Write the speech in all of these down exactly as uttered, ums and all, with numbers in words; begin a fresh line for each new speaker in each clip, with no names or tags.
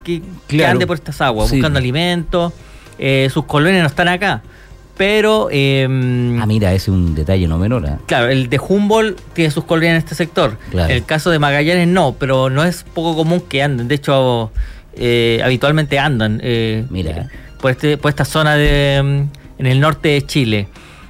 que,
claro.
que ande por estas aguas, sí, buscando alimentos. Eh, sus colonias no están acá. Pero... Eh,
ah, mira, ese es un detalle no menor. ¿eh?
Claro, el de Humboldt tiene sus colonias en este sector. Claro. El caso de Magallanes no, pero no es poco común que anden. De hecho, eh, habitualmente andan eh,
mira.
por, este, por esta zona de, en el norte de Chile.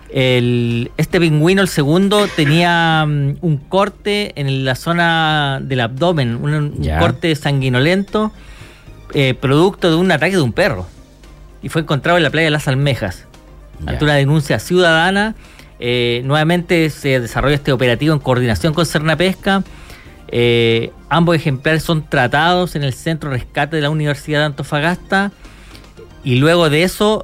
El, este pingüino, el segundo, tenía um, un corte en la zona del abdomen, un, un corte sanguinolento, eh, producto de un ataque de un perro. Y fue encontrado en la playa de Las Almejas. Ya. Ante una denuncia ciudadana, eh, nuevamente se desarrolla este operativo en coordinación con Cernapesca. Eh, ambos ejemplares son tratados en el centro de rescate de la Universidad de Antofagasta. Y luego de eso,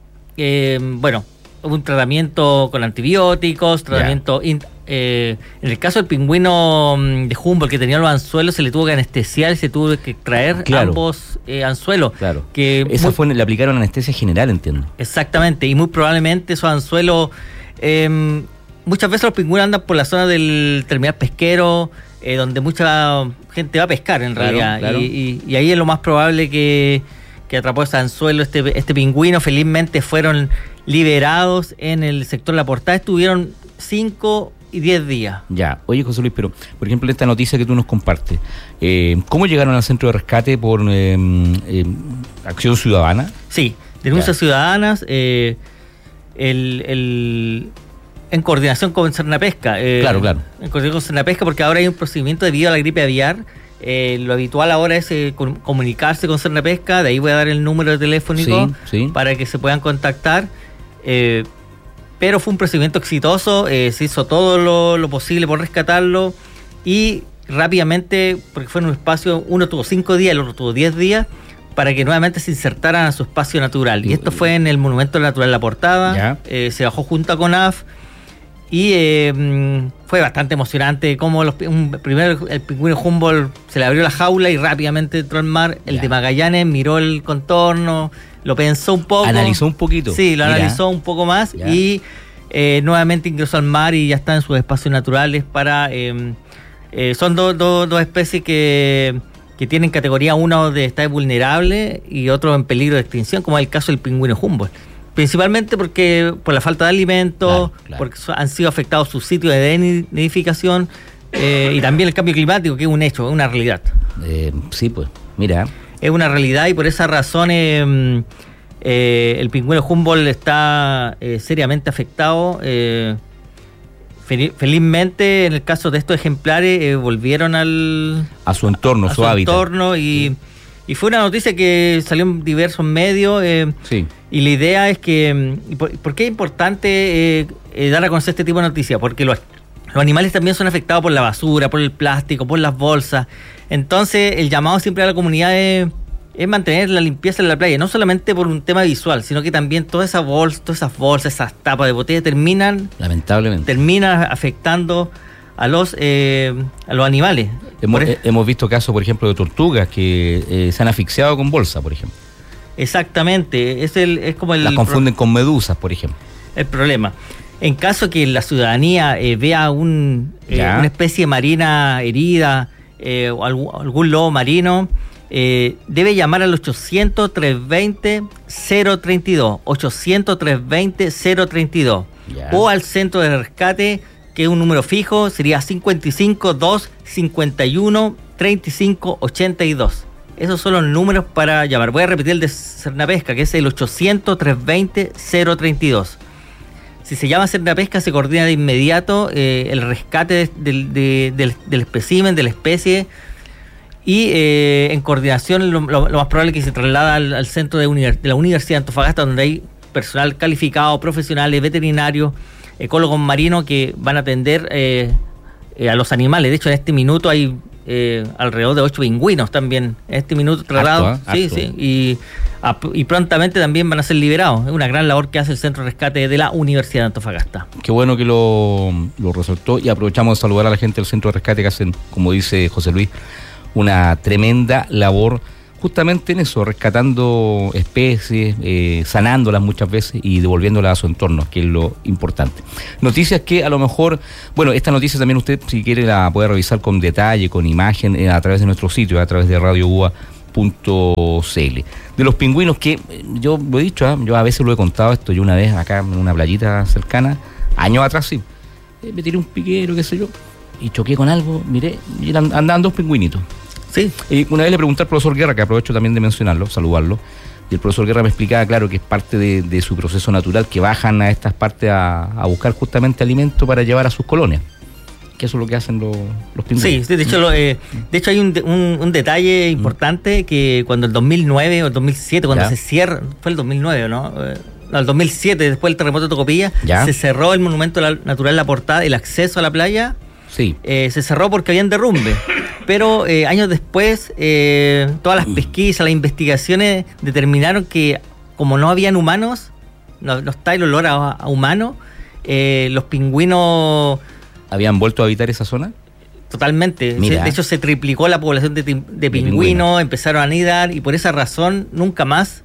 eh, bueno, hubo un tratamiento con antibióticos, tratamiento... In, eh, en el caso del pingüino de Humboldt que tenía los anzuelos, se le tuvo que anestesiar y se tuvo que extraer claro. ambos eh, anzuelos.
Claro.
Que
Eso muy, fue, le aplicaron anestesia general, entiendo.
Exactamente, y muy probablemente esos anzuelos... Eh, muchas veces los pingüinos andan por la zona del terminal pesquero, eh, donde mucha gente va a pescar en
claro,
realidad.
Claro.
Y, y, y ahí es lo más probable que, que atrapó ese anzuelo, este, este pingüino. Felizmente fueron liberados en el sector La Portada. Estuvieron cinco y diez días.
Ya. Oye, José Luis, pero por ejemplo esta noticia que tú nos compartes, eh, ¿cómo llegaron al centro de rescate? ¿Por eh, eh, acción ciudadana?
Sí, denuncias ya. ciudadanas, eh, el, el, en coordinación con Cernapesca. Eh,
claro, claro.
En coordinación con Cernapesca, porque ahora hay un procedimiento debido a la gripe aviar. Eh, lo habitual ahora es eh, comunicarse con Cernapesca, de ahí voy a dar el número telefónico
sí, sí.
para que se puedan contactar. Eh, pero fue un procedimiento exitoso, eh, se hizo todo lo, lo posible por rescatarlo y rápidamente, porque fue en un espacio, uno tuvo cinco días, el otro tuvo diez días, para que nuevamente se insertaran a su espacio natural. Y esto fue en el Monumento Natural La Portada, eh, se bajó junto a CONAF y eh, fue bastante emocionante como los, un, primero el pingüino Humboldt se le abrió la jaula y rápidamente entró al mar. El ya. de Magallanes miró el contorno, lo pensó un poco.
Analizó un poquito.
Sí, lo Mira. analizó un poco más ya. y eh, nuevamente ingresó al mar y ya está en sus espacios naturales para... Eh, eh, son dos do, do especies que, que tienen categoría uno de estar vulnerable y otro en peligro de extinción, como es el caso del pingüino Humboldt. Principalmente porque por la falta de alimentos, claro, claro. porque han sido afectados sus sitios de nidificación eh, y también el cambio climático, que es un hecho, es una realidad.
Eh, sí, pues, mira.
Es una realidad y por esa razón eh, eh, el pingüino Humboldt está eh, seriamente afectado. Eh, fel- felizmente, en el caso de estos ejemplares, eh, volvieron al
a su entorno,
a, a
su,
su
hábitat.
entorno y, y fue una noticia que salió en diversos medios. Eh,
sí.
Y la idea es que, ¿por, ¿por qué es importante eh, eh, dar a conocer este tipo de noticias? Porque los, los animales también son afectados por la basura, por el plástico, por las bolsas. Entonces, el llamado siempre a la comunidad es, es mantener la limpieza en la playa, no solamente por un tema visual, sino que también todas esas bolsas, todas esas bolsas, esas tapas de botella terminan,
lamentablemente,
terminan afectando a los eh, a los animales.
Hemos, es... hemos visto casos, por ejemplo, de tortugas que eh, se han asfixiado con bolsa, por ejemplo.
Exactamente, es el es como el
las confunden pro- con medusas, por ejemplo.
El problema. En caso que la ciudadanía eh, vea un, eh, una especie marina herida eh, o algún, algún lobo marino, eh, debe llamar al ochocientos, trescientos veinte, cero treinta y dos, ochocientos, trescientos veinte, cero treinta y dos, ya. O al centro de rescate, que es un número fijo, sería cincuenta y cinco, dos, cincuenta y uno, treinta y cinco, ochenta y dos. Esos son los números para llamar. Voy a repetir el de Cernapesca, que es el ochocientos, trescientos veinte, cero treinta y dos. Si se llama Cernapesca, se coordina de inmediato eh, el rescate del, de, del, del espécimen, de la especie, y eh, en coordinación lo, lo, lo más probable es que se traslada al, al centro de, univers, de la Universidad de Antofagasta, donde hay personal calificado, profesionales, veterinarios, ecólogos marinos que van a atender eh, eh, a los animales. De hecho, en este minuto hay eh, alrededor de ocho pingüinos también, en este minuto trasladados.
Harto, ¿eh?
Sí, sí, y... y prontamente también van a ser liberados. Es una gran labor que hace el Centro de Rescate de la Universidad de Antofagasta.
Qué bueno que lo, lo resaltó y aprovechamos de saludar a la gente del Centro de Rescate que hacen, como dice José Luis, una tremenda labor justamente en eso, rescatando especies, eh, sanándolas muchas veces y devolviéndolas a su entorno, que es lo importante. Noticias que a lo mejor, bueno, esta noticia también usted, si quiere, la puede revisar con detalle, con imagen, eh, a través de nuestro sitio, a través de radio u a punto c l. De los pingüinos que, yo lo he dicho, ¿eh? Yo a veces lo he contado esto, yo una vez acá en una playita cercana, años atrás sí, eh, me tiré un piquero, qué sé yo, y choqué con algo, miré, y andaban dos pingüinitos.
Sí.
Y una vez le pregunté al profesor Guerra, que aprovecho también de mencionarlo, saludarlo, y el profesor Guerra me explicaba, claro, que es parte de, de su proceso natural, que bajan a estas partes a, a buscar justamente alimento para llevar a sus colonias. Que eso es lo que hacen los, los pingüinos.
Sí, de hecho, lo, eh, de hecho hay un, un, un detalle importante, que cuando el dos mil nueve o el dos mil siete, cuando ¿Ya? se cierra, fue el dos mil nueve, ¿no? No, el dos mil siete, después del terremoto de Tocopilla, ¿Ya? se cerró el monumento natural La Portada, el acceso a la playa,
sí.
eh, se cerró porque habían derrumbe. Pero eh, años después, eh, todas las pesquisas, las investigaciones determinaron que como no habían humanos, no, no está el olor a, a humano, eh, los pingüinos...
¿Habían vuelto a habitar esa zona?
Totalmente. Se, de hecho, se triplicó la población de, de, de pingüinos, pingüino. Empezaron a anidar y por esa razón nunca más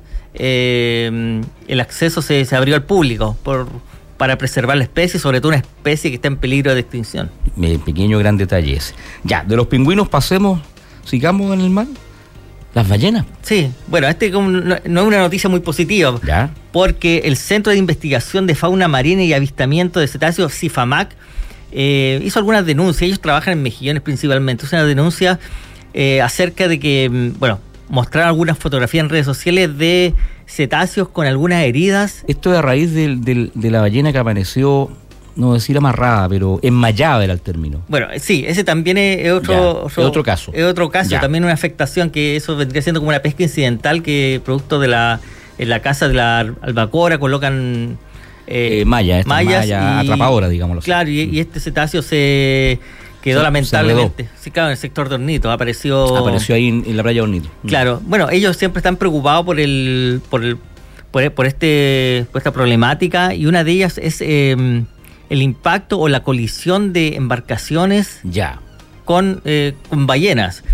eh, el acceso se, se abrió al público por, para preservar la especie, sobre todo una especie que está en peligro de extinción.
Mi pequeño gran detalle ese. Ya, de los pingüinos pasemos, sigamos en el mar. ¿Las ballenas?
Sí, bueno, este no, no es una noticia muy positiva,
¿Ya?
Porque el Centro de Investigación de Fauna Marina y Avistamiento de Cetáceos, CIFAMAC, Eh, hizo algunas denuncias. Ellos trabajan en mejillones principalmente. Es una denuncia eh, acerca de que, bueno, mostraron algunas fotografías en redes sociales de cetáceos con algunas heridas.
Esto es a raíz de, de, de la ballena que apareció, no decir amarrada, pero enmayada era el término.
Bueno, sí, ese también es otro,
ya,
otro,
es otro caso.
Es otro caso, ya. También una afectación, que eso vendría siendo como una pesca incidental, que producto de la, en la casa de la albacora colocan...
Eh, eh, malla, esta
mallas
malla y, atrapadora, digámoslo así.
Claro, y, y este cetáceo se quedó se, lamentablemente. Se sí, claro, en el sector de Hornito, apareció...
Apareció ahí en, en la playa de Hornito.
Claro, bueno, ellos siempre están preocupados por el por el por, por este por esta problemática, y una de ellas es eh, el impacto o la colisión de embarcaciones
ya
con, eh, con ballenas.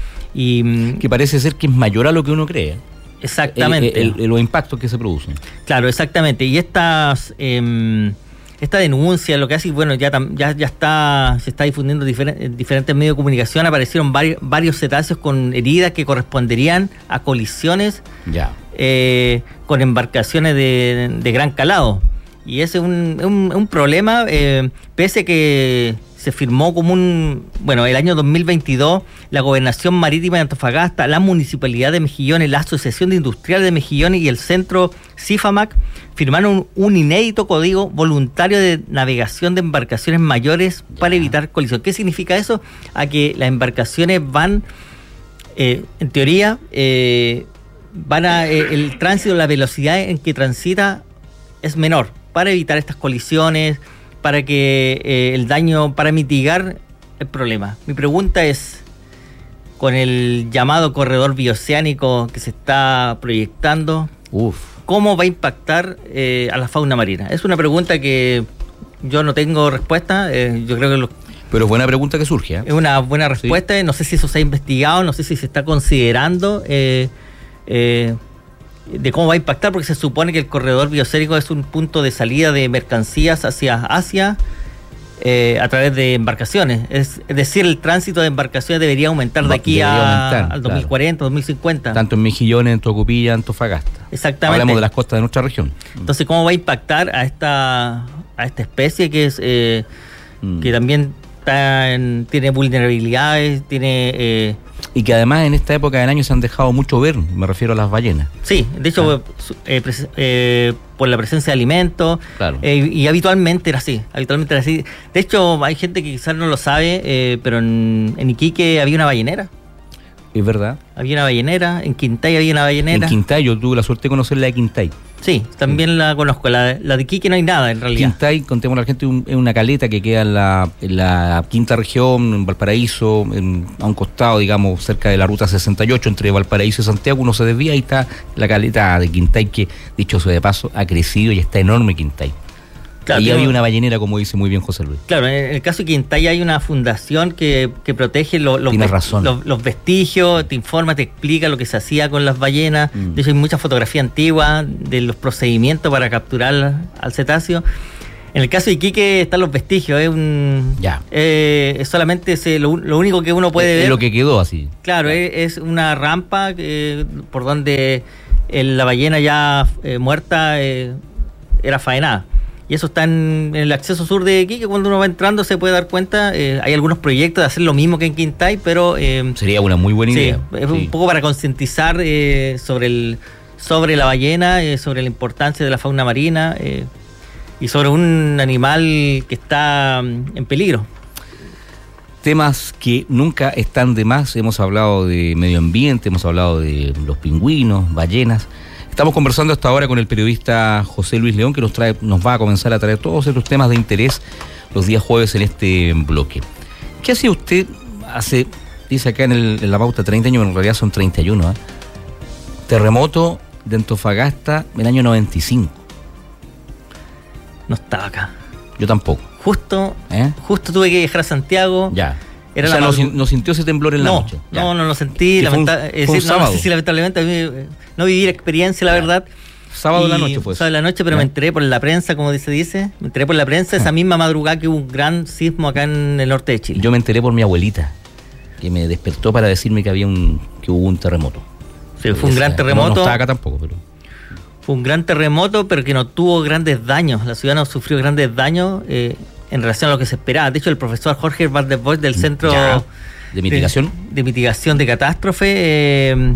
Y
que parece ser que es mayor a lo que uno cree.
Exactamente.
El, el, el, los impactos que se producen.
Claro, exactamente. Y estas eh, esta denuncia, lo que hace, bueno, ya ya ya está se está difundiendo en diferentes medios de comunicación. Aparecieron varios, varios cetáceos con heridas que corresponderían a colisiones
ya.
eh, con embarcaciones de, de gran calado. Y ese es un, un, un problema, eh, pese a que se firmó como un... Bueno, el año dos mil veintidós, la Gobernación Marítima de Antofagasta, la Municipalidad de Mejillones, la Asociación de Industriales de Mejillones y el Centro CIFAMAC firmaron un, un inédito código voluntario de navegación de embarcaciones mayores ya. para evitar colisión. ¿Qué significa eso? A que las embarcaciones van, eh, en teoría, eh, van a... Eh, el tránsito, la velocidad en que transita es menor, para evitar estas colisiones, para que eh, el daño, para mitigar el problema. Mi pregunta es, con el llamado corredor bioceánico que se está proyectando,
Uf.
¿cómo va a impactar eh, a la fauna marina? Es una pregunta que yo no tengo respuesta, eh, yo creo que lo,
pero es buena pregunta que surge, ¿eh?
Es una buena respuesta, sí. No sé si eso se ha investigado, no sé si se está considerando eh, eh, de cómo va a impactar, porque se supone que el corredor bioceánico es un punto de salida de mercancías hacia Asia eh, a través de embarcaciones. Es, es decir, el tránsito de embarcaciones debería aumentar de aquí
debería
a,
aumentar,
al dos mil cuarenta,
claro.
dos mil cincuenta.
Tanto en Mejillones, en Tocopilla, en Antofagasta.
Exactamente.
Hablamos de las costas de nuestra región.
Entonces, ¿cómo va a impactar a esta a esta especie que es eh, mm. que también está en, tiene vulnerabilidades, tiene... Eh,
y que además en esta época del año se han dejado mucho ver, me refiero a las ballenas.
Sí, de hecho, ah. eh, pres- eh, por la presencia de alimentos,
claro.
eh, y habitualmente era así, habitualmente era así. De hecho, hay gente que quizás no lo sabe, eh, pero en, en Iquique había una ballenera.
Es verdad.
Había una ballenera, en Quintay había una ballenera.
En Quintay, yo tuve la suerte de conocer la de Quintay.
Sí, también sí. la conozco. La, la de Iquique no hay nada, en realidad.
Quintay, contemos a la gente, es una caleta que queda en la, en la quinta región, en Valparaíso, en, a un costado, digamos, cerca de la ruta sesenta y ocho, entre Valparaíso y Santiago. Uno se desvía y está la caleta de Quintay, que, dicho sea de paso, ha crecido y está enorme Quintay. Claro, ahí había una ballenera, como dice muy bien José Luis.
Claro, en el caso de Quintay hay una fundación que, que protege lo, los,
Tienes
ve-
razón.
Los, los vestigios, te informa, te explica lo que se hacía con las ballenas.
Mm.
De hecho, hay mucha fotografía antigua de los procedimientos para capturar al cetáceo. En el caso de Iquique están los vestigios, es un
ya.
Eh, es solamente ese, lo, lo único que uno puede
es,
ver.
Es lo que quedó así.
Claro, es, es una rampa eh, por donde el, la ballena ya eh, muerta eh, era faenada. Y eso está en, en el acceso sur de Iquique. Cuando uno va entrando se puede dar cuenta. Eh, hay algunos proyectos de hacer lo mismo que en Quintay, pero eh,
sería una muy buena
sí,
idea.
Es
sí.
un poco para concientizar eh, sobre el sobre la ballena, eh, sobre la importancia de la fauna marina. Eh, y sobre un animal que está en peligro.
Temas que nunca están de más. Hemos hablado de medio ambiente, hemos hablado de los pingüinos, ballenas. Estamos conversando hasta ahora con el periodista José Luis León, que nos trae, nos va a comenzar a traer todos estos temas de interés los días jueves en este bloque. ¿Qué hacía usted hace, dice acá en, el, en la pauta, treinta años, pero en realidad son treinta y uno, ¿eh? Terremoto de Antofagasta en el año noventa y cinco.
No estaba acá.
Yo tampoco.
Justo,
¿Eh?
justo tuve que viajar a Santiago.
Ya.
Era
o sea,
la
no,
madrug-
no sintió ese temblor en
no,
la noche. Ya.
No, no lo sentí.
Fue un,
lamenta-
fue
es
un
decir, no, no
sábado.
sé si lamentablemente a mí, eh, no viví la experiencia, la
Ya.
verdad.
Sábado de la
Y-
noche fue eso.
Sábado de la noche, pero
¿Ya?
me enteré por la prensa, como se dice. Me enteré por la prensa esa misma madrugada que hubo un gran sismo acá en el norte de Chile.
Yo me enteré por mi abuelita, que me despertó para decirme que había un que hubo un terremoto.
Sí, fue un gran
No,
terremoto.
no estaba acá tampoco, pero...
Fue un gran terremoto, pero que no tuvo grandes daños. La ciudad no sufrió grandes daños eh, en relación a lo que se esperaba. De hecho, el profesor Jorge Van der Bosch del Centro
Ya. ¿De mitigación?
de, de Mitigación de Catástrofe, eh,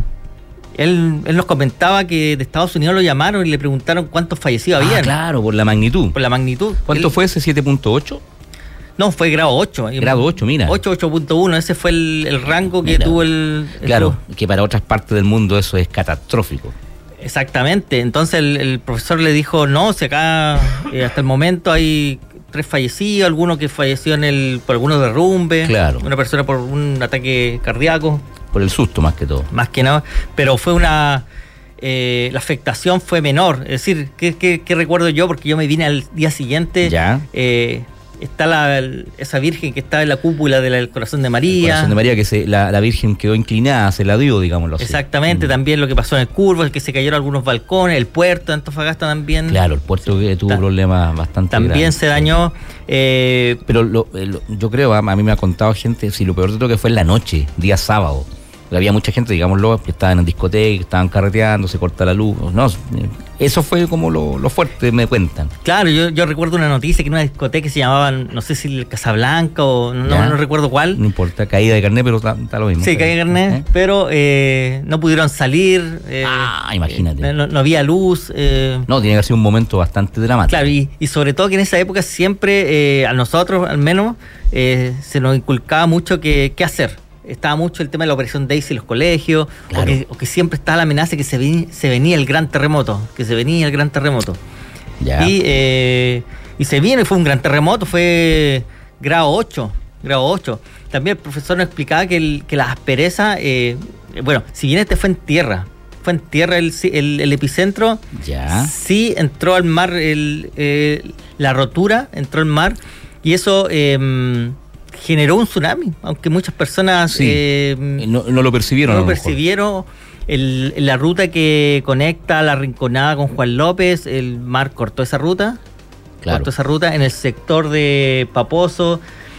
él, él nos comentaba que de Estados Unidos lo llamaron y le preguntaron cuántos fallecidos
Ah,
habían.
claro, por la magnitud.
Por la magnitud.
¿Cuánto
Él-
fue ese siete punto ocho?
No, fue grado ocho.
Grado ocho, mira.
ocho, ocho punto uno. Ese fue el, el rango que
Mira.
tuvo el... el
Claro, que para otras partes del mundo eso es catastrófico.
Exactamente, entonces el, el profesor le dijo, no, si acá eh, hasta el momento hay tres fallecidos, alguno que falleció en el por algunos derrumbes,
Claro.
una persona por un ataque cardíaco,
Por el susto más que todo.
más que nada, pero fue una... Eh, la afectación fue menor, es decir, ¿qué, qué, qué recuerdo yo? Porque yo me vine al día siguiente,
Ya.
eh, está la, esa virgen que está en la cúpula del Corazón de María.
El Corazón de María, que se, la, la Virgen quedó inclinada, se la dio, digámoslo así.
Exactamente,
Mm.
también lo que pasó en el Curvo, el que se cayeron algunos balcones, el puerto de Antofagasta también.
Claro, el puerto que tuvo
Ta-
problemas bastante
También
grandes.
se dañó. eh,
Pero lo, eh, lo- yo creo, a, a mí me ha contado gente, si lo peor de todo que fue en la noche, día sábado. Porque había mucha gente, digámoslo, que estaban en discoteca, estaban carreteando, se corta la luz. No, eh, eso fue como lo, lo fuerte, me cuentan.
claro, yo, yo recuerdo una noticia que en una discoteca que se llamaba, no sé si el Casablanca o no,
Ya.
no recuerdo cuál.
No importa, caída de carnet, pero está, está lo mismo.
Sí, caía carnet,
¿Eh?
pero eh, no pudieron salir. eh,
Ah, imagínate.
eh, no, no había luz. eh,
No, tiene que ser un momento bastante dramático.
Claro, y, y sobre todo que en esa época siempre, eh, a nosotros al menos, eh, se nos inculcaba mucho que, qué hacer. Estaba mucho el tema de la operación Daisy en los colegios,
Claro.
o, que, o que siempre estaba la amenaza que se, ven- se venía el gran terremoto, que se venía el gran terremoto.
Ya.
Y, eh, y se viene, fue un gran terremoto, fue grado ocho, grado ocho. También el profesor nos explicaba que, el, que las asperezas, eh, bueno, si bien este fue en tierra, fue en tierra el, el, el epicentro,
Ya.
sí entró al mar, el, eh, la rotura entró al mar, y eso eh, generó un tsunami, aunque muchas personas
Sí.
eh,
No, no lo percibieron.
no
a
lo
lo mejor.
percibieron. El, la ruta que conecta La Rinconada con Juan López, el mar cortó esa ruta,
Claro.
cortó esa ruta en el sector de Paposo,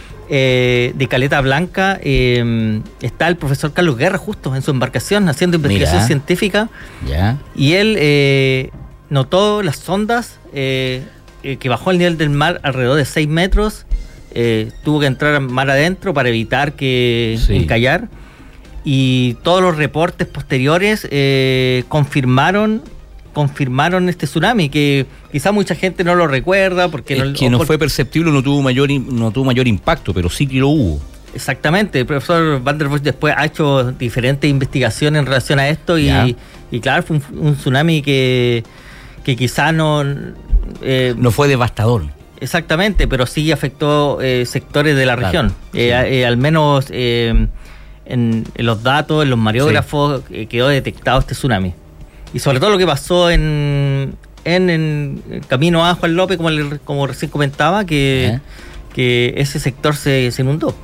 eh, de Caleta Blanca. Eh, está el profesor Carlos Guerra justo en su embarcación haciendo investigación
Mira.
científica,
Ya.
y él eh, notó las sondas eh, eh, que bajó el nivel del mar alrededor de seis metros. Eh, tuvo que entrar mar adentro para evitar que
Sí.
encallar, y todos los reportes posteriores eh, confirmaron confirmaron este tsunami, que quizá mucha gente no lo recuerda porque
Es que
o
no
por-
fue perceptible, no tuvo mayor im- no tuvo mayor impacto, pero sí que lo hubo.
Exactamente, el profesor Van der Bosch después ha hecho diferentes investigaciones en relación a esto,
Ya.
y, y claro, fue un, un tsunami que, que quizá no... eh,
No fue devastador.
Exactamente, pero sí afectó eh, sectores de la
Claro,
región.
sí.
Eh, a- eh, al menos eh, en, en los datos, en los mareógrafos, eh, quedó detectado este tsunami. Y sobre todo lo que pasó en, en, en camino a Juan López, como, le- como recién comentaba, que,
¿Eh?
que ese sector se, se inundó.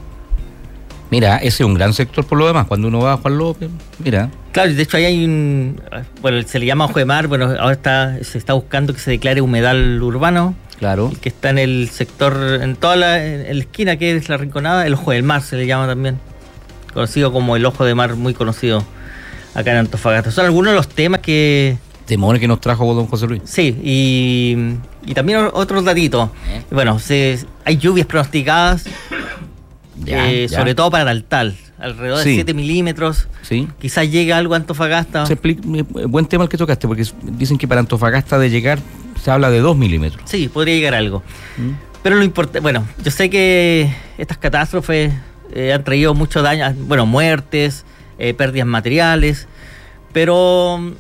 Mira, ese es un gran sector por lo demás. Cuando uno va a Juan López, mira.
Claro, y de hecho ahí hay un... Bueno, se le llama ojo de mar, bueno, ahora está, se está buscando que se declare humedal urbano.
Claro.
El que está en el sector, en toda la, en la esquina que es la Rinconada, el Ojo del Mar se le llama también. Conocido como el Ojo de Mar, muy conocido acá en Antofagasta. Son algunos de los temas que...
Temores que nos trajo don José Luis.
Sí, y, y también otros datitos. ¿Eh? Bueno, se, hay lluvias pronosticadas, ya, eh, ya. sobre todo para Taltal, alrededor sí. de siete milímetros. Sí. Quizás llegue algo a Antofagasta.
Se explica, buen tema el que tocaste, porque dicen que para Antofagasta de llegar se habla de dos milímetros.
Sí, podría llegar algo. ¿Mm? Pero lo importante, bueno, yo sé que estas catástrofes eh, han traído mucho daño, bueno, muertes, eh, pérdidas materiales, pero...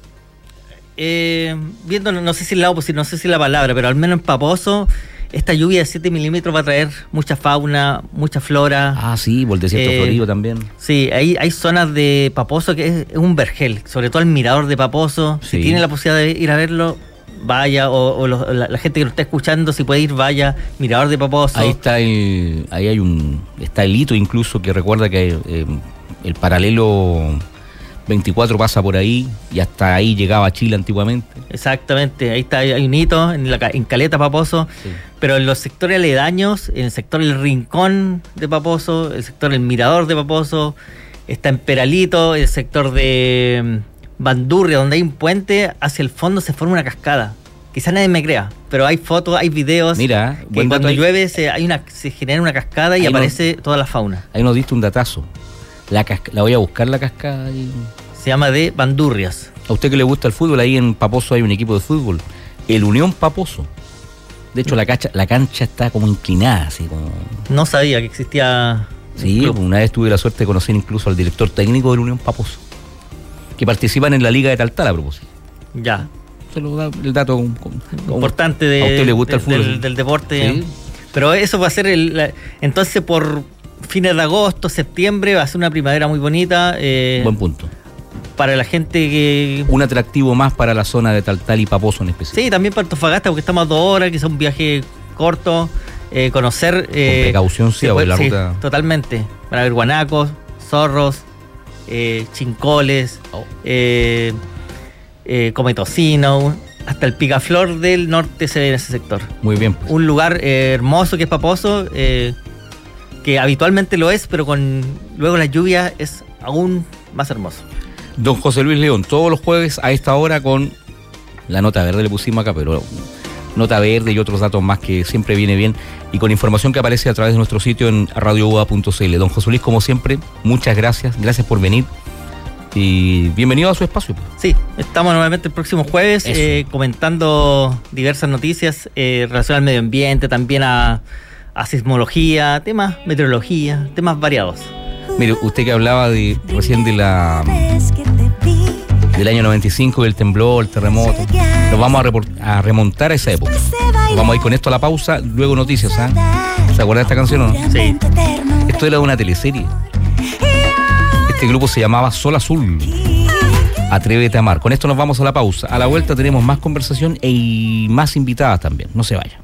Eh, viendo, no sé si la no sé si la palabra, pero al menos en Paposo, esta lluvia de siete milímetros va a traer mucha fauna, mucha flora.
Ah, sí, por el desierto eh, florido también.
Sí, hay, hay zonas de Paposo que es, es un vergel, sobre todo el mirador de Paposo. Sí. Si tiene la posibilidad de ir a verlo, vaya, o, o los, la, la gente que lo está escuchando, si puede ir, vaya, mirador de Paposo.
Ahí está el, ahí hay un, está el hito incluso que recuerda que eh, el paralelo veinticuatro pasa por ahí y hasta ahí llegaba a Chile antiguamente.
Exactamente, ahí está, hay un hito en, la, en Caleta Paposo, sí. Pero en los sectores aledaños, en el sector El Rincón de Paposo, el sector El Mirador de Paposo, está en Peralito, el sector de Bandurria, donde hay un puente, hacia el fondo se forma una cascada. Quizás nadie me crea, pero hay fotos, hay videos.
Mira,
que cuando llueve se, hay una, se genera una cascada y ahí aparece no, toda la fauna.
Ahí nos diste un datazo. La, casca, la voy a buscar la cascada. Y...
Se llama de Bandurrias.
A usted que le gusta el fútbol, ahí en Paposo hay un equipo de fútbol, el Unión Paposo. De hecho, la cancha, la cancha está como inclinada, así como...
No sabía que existía...
Sí, una vez tuve la suerte de conocer incluso al director técnico del Unión Paposo, que participan en la Liga de Taltal, a propósito.
Ya.
Se lo da el dato con, con,
importante de,
a usted le gusta
de,
el fútbol.
Del, del deporte. ¿Sí? Pero eso va a ser el... La, entonces, por... fines de agosto, septiembre, va a ser una primavera muy bonita. Eh,
Buen punto.
Para la gente que...
Un atractivo más para la zona de Taltal y Paposo en especial.
Sí, también para Antofagasta, porque estamos a dos horas, que es un viaje corto, eh, conocer... Eh,
Con precaución, sí,
puede,
la
sí,
ruta...
totalmente. Para ver guanacos, zorros, eh, chincoles, oh. eh, eh, come tocino, hasta el picaflor del norte se ve en ese sector.
Muy bien. Pues.
Un lugar eh, hermoso que es Paposo, eh, que habitualmente lo es, pero con luego la lluvia es aún más hermoso.
Don José Luis León, todos los jueves a esta hora con la nota verde, le pusimos acá, pero nota verde y otros datos más que siempre viene bien, y con información que aparece a través de nuestro sitio en radio u a punto c l. Don José Luis, como siempre, muchas gracias, gracias por venir y bienvenido a su espacio.
Sí, estamos nuevamente el próximo jueves eh, comentando diversas noticias eh, relacionadas al medio ambiente, también a... a sismología, temas, meteorología, temas variados.
Mire, usted que hablaba de recién de la del año noventa y cinco, del temblor, el terremoto, nos vamos a, report, a remontar a esa época. Nos vamos a ir con esto a la pausa, luego noticias, ¿ah? ¿Se acuerda de esta canción o no?
Sí.
Esto era de una teleserie. Este grupo se llamaba Sol Azul. Atrévete a amar. Con esto nos vamos a la pausa. A la vuelta tenemos más conversación y más invitadas también. No se vayan.